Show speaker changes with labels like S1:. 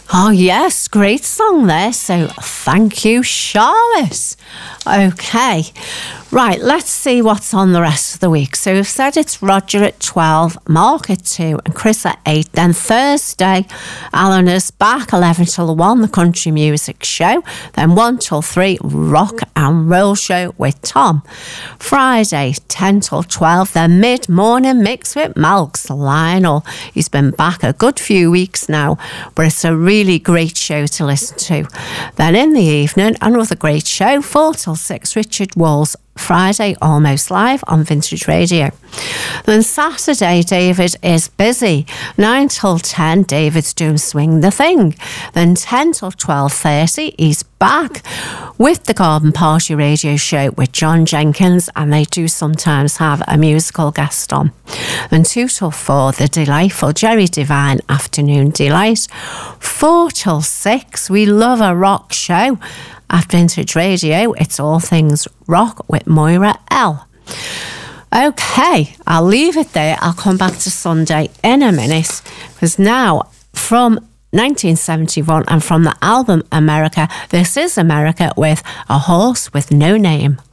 S1: Oh, yes, great song there. So thank you, Charlotte. Okay, right, let's see what's on the rest of the week. So we've said it's Roger at 12, Mark at 2 and Chris at 8. Then Thursday, Alan is back, 11 till 1, the country music show. Then 1 till 3, rock and roll show with Tom. Friday, 10 till 12, the mid-morning mix with Malks Lionel. He's been back a good few weeks now, but it's a really great show to listen to. Then in the evening, another great show, 4 till 6, Richard Walls, Friday Almost Live on Vintage Radio. Then Saturday, David is busy. 9 till 10, David's doing Swing the Thing. Then 10 till 12:30, he's back with the Garden Party Radio Show with John Jenkins, and they do sometimes have a musical guest on. Then 2 till 4, the delightful Jerry Devine Afternoon Delight. 4 till 6, we love a rock show. At Vintage Radio, it's all things rock with Moira L. Okay, I'll leave it there. I'll come back to Sunday in a minute, because now from 1971 and from the album America, this is America with A Horse with No Name.